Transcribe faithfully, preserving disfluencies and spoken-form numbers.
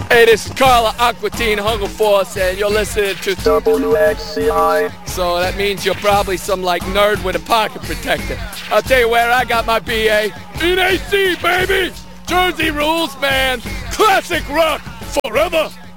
Hey, this is Carla Aquatine Hunger Force, and you're listening to W X C I. So that means you're probably some like nerd with a pocket protector. I'll tell you where I got my B A. In A C, baby! Jersey rules, man! Classic rock forever!